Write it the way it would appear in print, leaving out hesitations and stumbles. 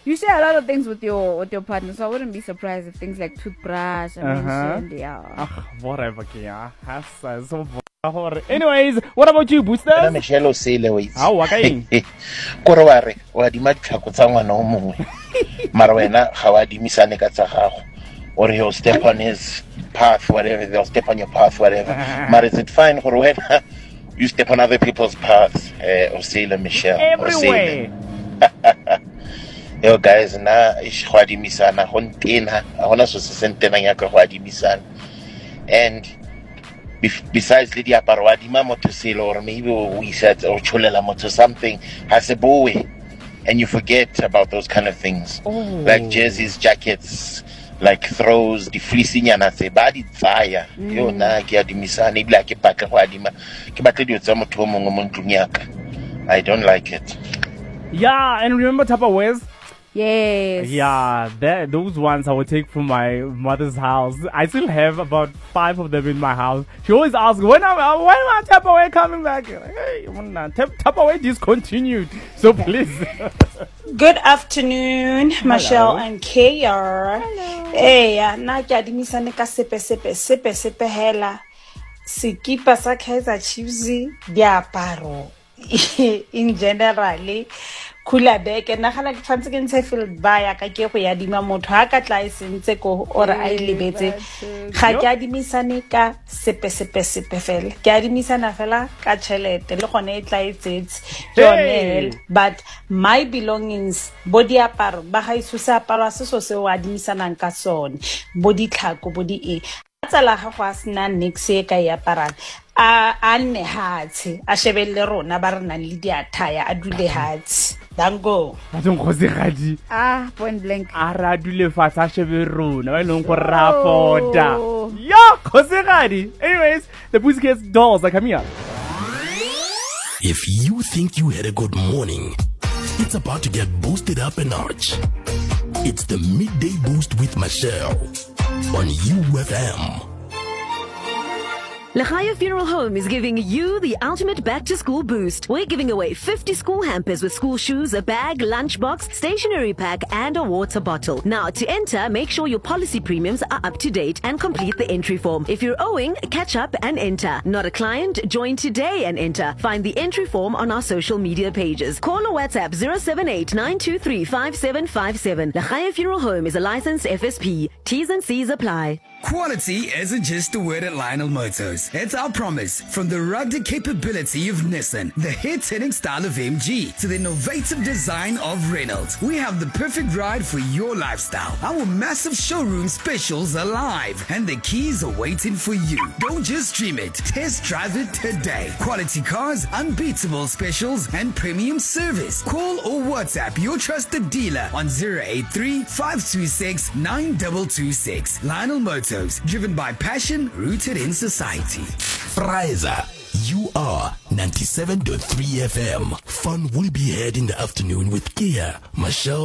You share a lot of things with your partner, so I wouldn't be surprised if things like toothbrush are mentioned. Yeah. Whatever, yeah. So. Anyways, what about you, Booster? Michelle Sele wait. How okay? Koroware wa di matlhako tsa ngwana o mongwe. Mara wena ga wa di misane ka tsa gago. Or he'll step on his path, whatever. They'll step on your path, whatever. But is it fine for when you step on other people's paths? Osele Michelle. Everywhere. Yo guys, na ish khwadi misana hontena. Ahona so sentena nyaka khwadi misana. And besides Lydia Parwadima Motosilo, or maybe we said or Cholela Moto something has a boy, and you forget about those kind of things. Like jerseys, jackets, like throws, the fleecing and say body fire. Yo na kia di misani black paka wadima. Kibate dio tsamo tomo ngomontunyaka. I don't like it. Yeah, and remember Tupperwares? Yes. Yeah, those ones I would take from my mother's house. I still have about 5 of them in my house. She always asks, when am Tupperware coming back? Like, hey, Tupperware discontinued. So please. Good afternoon, Michelle and KR. Hello. Hey, na ke adimisane ka sepe hela. Sikipa sa Kaizer Chiefs diaparo. In generally. Kula beke na gala ke tshwantse ke ntshe field baya ka ke go ya dima motho ha ka tla isentse ko or a ilebetse ga ke adimisane ka sepe fela ke adimisana fela ka chelete le gone e tla itsetse yone but my belongings body aparo ba ga isusa aparo se so se o adimisanang ka sone body tlhako body e tsala ga go asna next e ka ya parang a nne hatsi a shebelle rona ba rena le diathaya a dule hatsi dango Don't khosegadi Point blank. Ara dule fatshe a shebe rona ba leng go rapota. Yeah, khosegadi. Anyways, the Pussycats dolls are coming up. If you think you had a good morning, it's about to get boosted up a notch. It's the Midday Boost with Michelle on UFM. Lechaya Funeral Home is giving you the ultimate back-to-school boost. We're giving away 50 school hampers with school shoes, a bag, lunchbox, stationery pack, and a water bottle. Now, to enter, make sure your policy premiums are up to date and complete the entry form. If you're owing, catch up and enter. Not a client? Join today and enter. Find the entry form on our social media pages. Call or WhatsApp 078-923-5757. Lechaya Funeral Home is a licensed FSP. T's and C's apply. Quality isn't just a word at Lionel Motors. It's our promise. From the rugged capability of Nissan, the hit-hitting style of MG, to the innovative design of Reynolds, we have the perfect ride for your lifestyle. Our massive showroom specials are live, and the keys are waiting for you. Don't just dream it. Test drive it today. Quality cars, unbeatable specials, and premium service. Call or WhatsApp your trusted dealer on 083-526-9226. Lionel Motors. Driven by passion, rooted in society. Friza, you are 97.3 FM. Fun will be had in the afternoon with Kia, Michelle.